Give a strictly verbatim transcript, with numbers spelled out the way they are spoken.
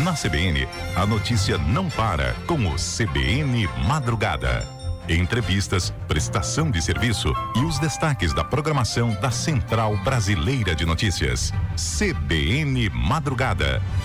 Na C B N, a notícia não para com o C B N Madrugada. Entrevistas, prestação de serviço e os destaques da programação da Central Brasileira de Notícias. C B N Madrugada.